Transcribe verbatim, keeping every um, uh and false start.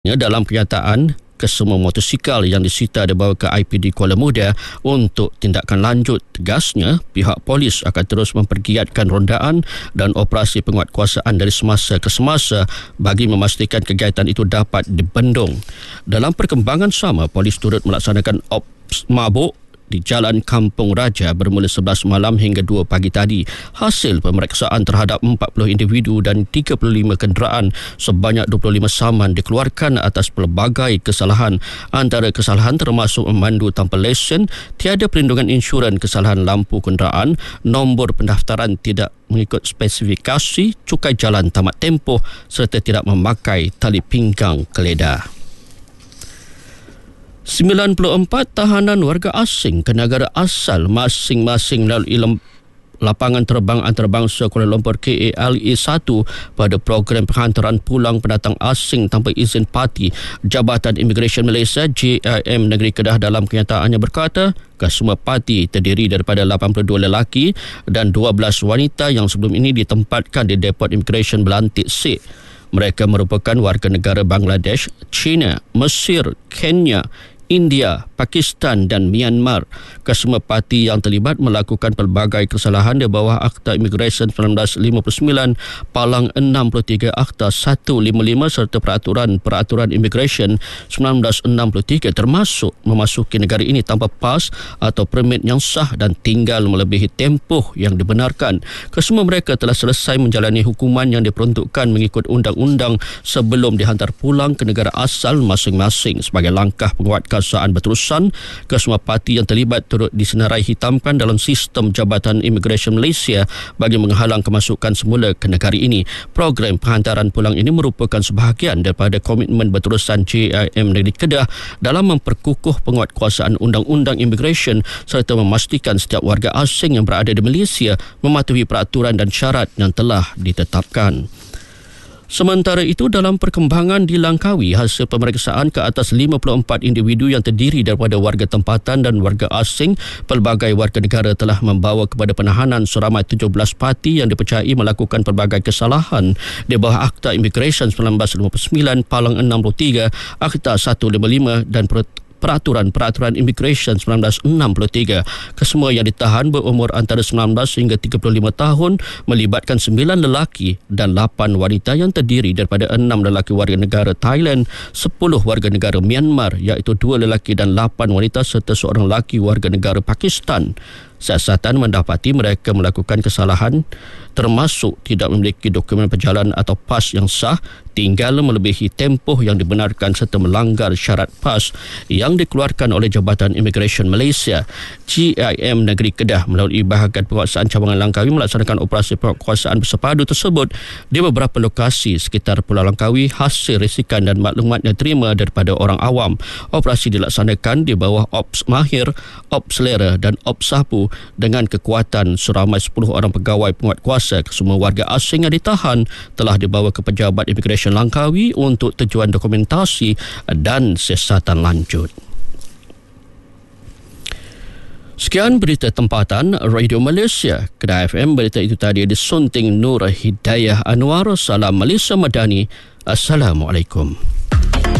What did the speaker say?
Ya, dalam kenyataan, kesemua motosikal yang disita dibawa ke I P D Kuala Muda untuk tindakan lanjut. Tegasnya, pihak polis akan terus mempergiatkan rondaan dan operasi penguatkuasaan dari semasa ke semasa bagi memastikan kegiatan itu dapat dibendung. Dalam perkembangan sama, polis turut melaksanakan ops mabuk di Jalan Kampung Raja bermula sebelas malam hingga dua pagi tadi. Hasil pemeriksaan terhadap empat puluh individu dan tiga puluh lima kenderaan sebanyak dua puluh lima saman dikeluarkan atas pelbagai kesalahan. Antara kesalahan termasuk memandu tanpa lesen, tiada perlindungan insurans, kesalahan lampu kenderaan, nombor pendaftaran tidak mengikut spesifikasi, cukai jalan tamat tempoh serta tidak memakai tali pinggang keledar. sembilan puluh empat tahanan warga asing ke negara asal masing-masing melalui lapangan terbang antarabangsa Kuala Lumpur K A L A satu pada program penghantaran pulang pendatang asing tanpa izin parti. Jabatan Imigresen Malaysia J I M Negeri Kedah dalam kenyataannya berkata, kesemua parti terdiri daripada lapan puluh dua lelaki dan dua belas wanita yang sebelum ini ditempatkan di Depot Imigresen Belantik C. Mereka merupakan warga negara Bangladesh, China, Mesir, Kenya, India, Pakistan dan Myanmar. Kesemua parti yang terlibat melakukan pelbagai kesalahan di bawah Akta Imigresen seribu sembilan ratus lima puluh sembilan, Palang enam puluh tiga Akta seratus lima puluh lima serta Peraturan-Peraturan Imigresen seribu sembilan ratus enam puluh tiga, termasuk memasuki negara ini tanpa pas atau permit yang sah dan tinggal melebihi tempoh yang dibenarkan. Kesemua mereka telah selesai menjalani hukuman yang diperuntukkan mengikut undang-undang sebelum dihantar pulang ke negara asal masing-masing. Sebagai langkah penguatkuasaan berterusan, kesemua parti yang terlibat turut disenarai hitamkan dalam sistem Jabatan Imigresen Malaysia bagi menghalang kemasukan semula ke negara ini. Program penghantaran pulang ini merupakan sebahagian daripada komitmen berterusan J I M Negeri Kedah dalam memperkukuh penguatkuasaan undang-undang imigresen serta memastikan setiap warga asing yang berada di Malaysia mematuhi peraturan dan syarat yang telah ditetapkan. Sementara itu, dalam perkembangan di Langkawi, hasil pemeriksaan ke atas lima puluh empat individu yang terdiri daripada warga tempatan dan warga asing, pelbagai warga negara telah membawa kepada penahanan seramai tujuh belas parti yang dipercayai melakukan pelbagai kesalahan di bawah Akta Imigresen seribu sembilan ratus lima puluh sembilan, Palang enam puluh tiga, Akta seratus lima puluh lima dan Peraturan-Peraturan Imigresen seribu sembilan ratus enam puluh tiga. Kesemua yang ditahan berumur antara sembilan belas hingga tiga puluh lima tahun, melibatkan sembilan lelaki dan lapan wanita yang terdiri daripada enam lelaki warga negara Thailand, sepuluh warga negara Myanmar iaitu dua lelaki dan lapan wanita serta seorang lelaki warga negara Pakistan. Siasatan mendapati mereka melakukan kesalahan termasuk tidak memiliki dokumen perjalanan atau pas yang sah, tinggal melebihi tempoh yang dibenarkan serta melanggar syarat pas yang dikeluarkan oleh Jabatan Imigresen Malaysia. J I M Negeri Kedah melalui bahagian penguasaan cabangan Langkawi melaksanakan operasi penguasaan bersepadu tersebut di beberapa lokasi sekitar Pulau Langkawi hasil risikan dan maklumat yang diterima daripada orang awam. Operasi dilaksanakan di bawah Ops Mahir, Ops Selera dan Ops Sapu dengan kekuatan seramai sepuluh orang pegawai penguatkuasa. Semua warga asing yang ditahan telah dibawa ke Pejabat Imigresen Langkawi untuk tujuan dokumentasi dan siasatan lanjut. Sekian berita tempatan Radio Malaysia. Kedah F M, berita itu tadi disunting Nur Hidayah Anwar. Salam Malaysia Madani. Assalamualaikum.